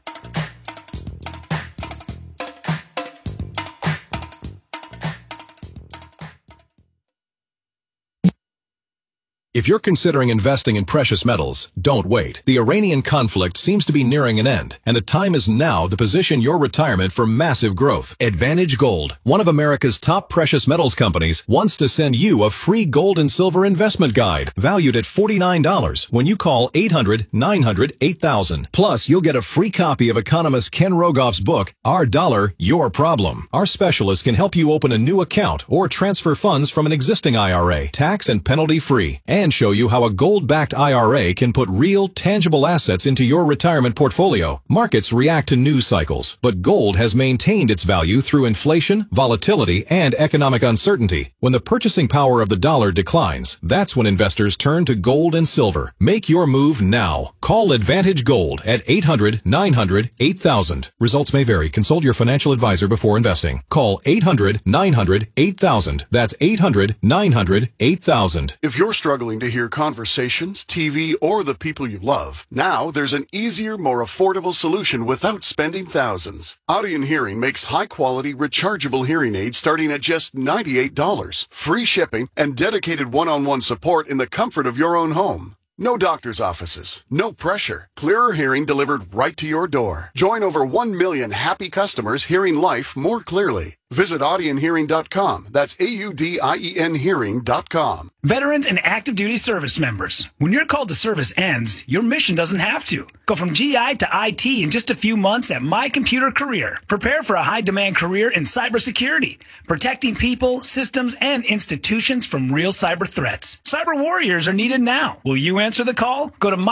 If you're considering investing in precious metals, don't wait. The Iranian conflict seems to be nearing an end, and the time is now to position your retirement for massive growth. Advantage Gold, one of America's top precious metals companies, wants to send you a free gold and silver investment guide valued at $49 when you call 800-900-8000. Plus, you'll get a free copy of economist Ken Rogoff's book, Our Dollar, Your Problem. Our specialists can help you open a new account or transfer funds from an existing IRA, tax and penalty free, and show you how a gold-backed IRA can put real, tangible assets into your retirement portfolio. Markets react to news cycles, but gold has maintained its value through inflation, volatility, and economic uncertainty. When the purchasing power of the dollar declines, that's when investors turn to gold and silver. Make your move now. Call Advantage Gold at 800-900-8000. Results may vary. Consult your financial advisor before investing. Call 800-900-8000. That's 800-900-8000. If you're struggling to hear conversations, TV, or the people you love, now there's an easier, more affordable solution without spending thousands. Audion Hearing makes high-quality, rechargeable hearing aids starting at just $98, free shipping, and dedicated one-on-one support in the comfort of your own home. No doctor's offices, no pressure. Clearer hearing delivered right to your door. Join over 1 million happy customers hearing life more clearly. Visit audionhearing.com. That's AUDIEN hearing.com. Veterans and active duty service members, when your call to service ends, your mission doesn't have to. Go from GI to IT in just a few months at My Computer Career. Prepare for a high-demand career in cybersecurity, protecting people, systems, and institutions from real cyber threats. Cyber warriors are needed now. Will you answer the call? Go to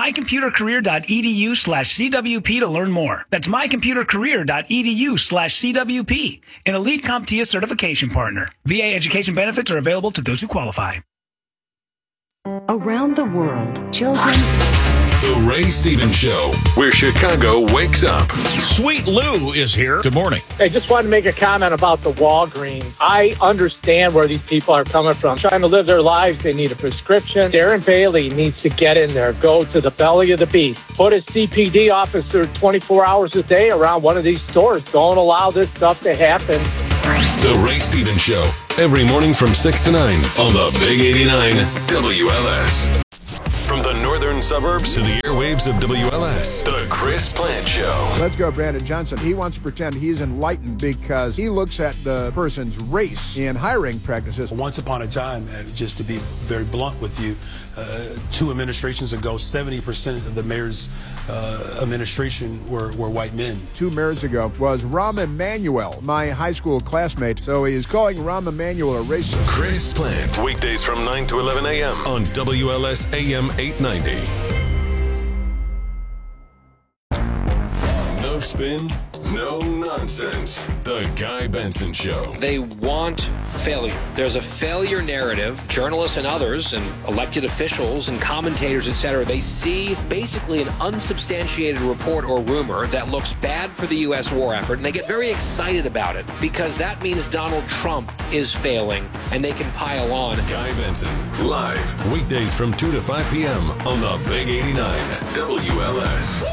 mycomputercareer.edu/CWP to learn more. That's mycomputercareer.edu/CWP. An elite CompTIA certification partner. VA education benefits are available to those who qualify. Around the world, children... The Ray Stevens Show, where Chicago wakes up. Sweet Lou is here. Good morning. Hey, just wanted to make a comment about the Walgreens. I understand where these people are coming from. Trying to live their lives, they need a prescription. Darren Bailey needs to get in there, go to the belly of the beast. Put a CPD officer 24 hours a day around one of these stores. Don't allow this stuff to happen. The Ray Stevens Show, every morning from 6 to 9 on the Big 89 WLS. From the northern suburbs to the airwaves of WLS, the Chris Plant Show. Let's go, Brandon Johnson. He wants to pretend he's enlightened because he looks at the person's race in hiring practices. Once upon a time, just to be very blunt with you, 2 administrations ago, 70% of the mayor's administration were white men. 2 mayors ago was Rahm Emanuel, my high school classmate. So he is calling Rahm Emanuel a racist. Chris Plant, weekdays from 9 to 11 a.m. on WLS AM 890. No spin, no nonsense. nonsense. The Guy Benson Show. They want failure. There's a failure narrative. Journalists and others and elected officials and commentators, etc., they see basically an unsubstantiated report or rumor that looks bad for the U.S. war effort, and they get very excited about it because that means Donald Trump is failing, and they can pile on. Guy Benson, live, weekdays from 2 to 5 p.m. on the Big 89 WLS.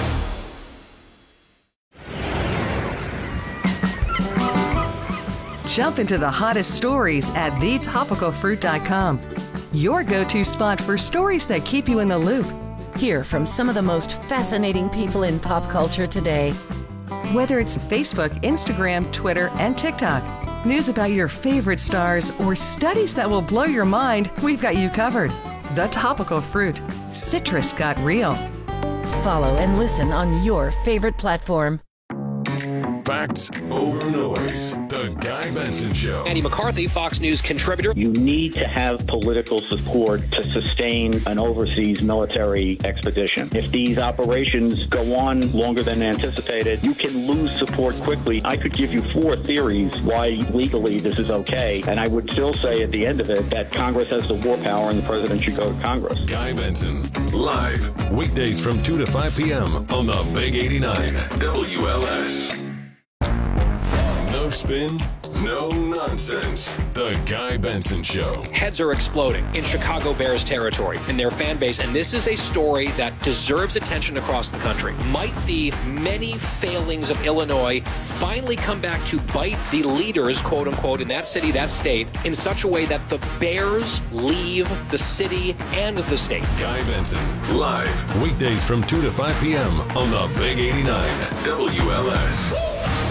Jump into the hottest stories at thetopicalfruit.com. Your go-to spot for stories that keep you in the loop. Hear from some of the most fascinating people in pop culture today. Whether it's Facebook, Instagram, Twitter, and TikTok, news about your favorite stars, or studies that will blow your mind, we've got you covered. The Topical Fruit. Citrus got real. Follow and listen on your favorite platform. Facts over noise. The Guy Benson Show. Andy McCarthy, Fox News contributor. You need to have political support to sustain an overseas military expedition. If these operations go on longer than anticipated, you can lose support quickly. I could give you 4 theories why legally this is okay, and I would still say at the end of it that Congress has the war power and the president should go to Congress. Guy Benson, live, weekdays from 2 to 5 p.m. on the Big 89 WLS. No spin, no nonsense. The Guy Benson Show. Heads are exploding in Chicago Bears territory in their fan base, and this is a story that deserves attention across the country. Might the many failings of Illinois finally come back to bite the leaders, quote unquote, in that city, that state, in such a way that the Bears leave the city and the state? Guy Benson, live, weekdays from 2 to 5 p.m. on the Big 89 WLS.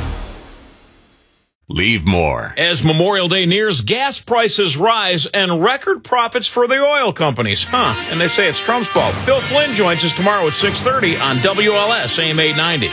Leave more. As Memorial Day nears, gas prices rise and record profits for the oil companies. And they say it's Trump's fault. Bill Flynn joins us tomorrow at 6:30 on WLS AM 890.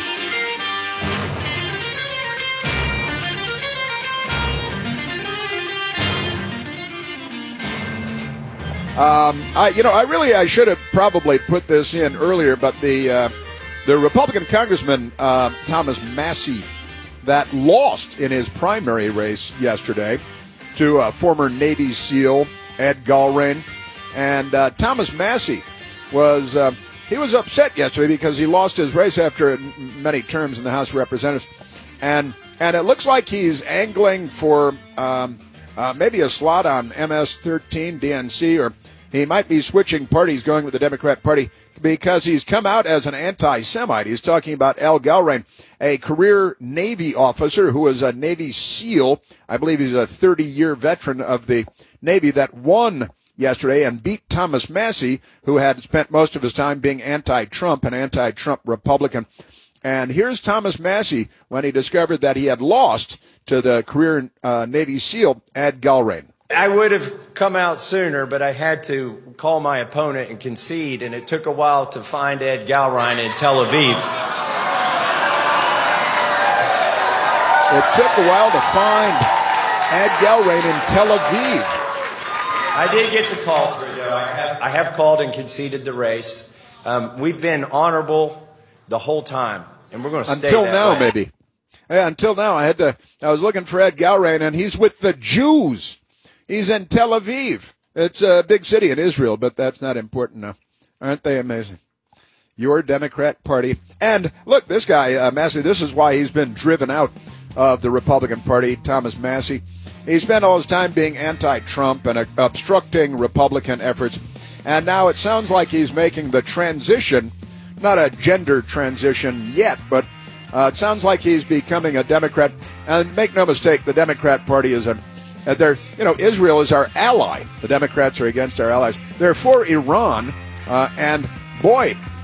I should have probably put this in earlier, but the Republican Congressman Thomas Massie that lost in his primary race yesterday to former Navy SEAL Ed Galbraith, and Thomas Massie was upset yesterday because he lost his race after many terms in the House of Representatives, and it looks like he's angling for maybe a slot on MS-13 DNC, or he might be switching parties, going with the Democrat Party, because he's come out as an anti-Semite. He's talking about Al Galbraith, a career Navy officer who was a Navy SEAL. I believe he's a 30-year veteran of the Navy that won yesterday and beat Thomas Massie, who had spent most of his time being anti-Trump, an anti-Trump Republican. And here's Thomas Massie when he discovered that he had lost to the career Navy SEAL Ed Galbraith. I would have come out sooner, but I had to call my opponent and concede, and it took a while to find Ed Galbraith in Tel Aviv. It took a while to find Ed Galbraith in Tel Aviv. I did get the call through, though. I have called and conceded the race. We've been honorable the whole time, and we're going to stay until that now, way. maybe. Yeah, until now, I was looking for Ed Galbraith, and he's with the Jews. He's in Tel Aviv. It's a big city in Israel, but that's not important now. Aren't they amazing? Your Democrat Party. And look, this guy, Massie, this is why he's been driven out of the Republican Party, Thomas Massie. He spent all his time being anti-Trump and obstructing Republican efforts. And now it sounds like he's making the transition, not a gender transition yet, but it sounds like he's becoming a Democrat. And make no mistake, the Democrat Party is Israel is our ally. The Democrats are against our allies. They're for Iran, and boy,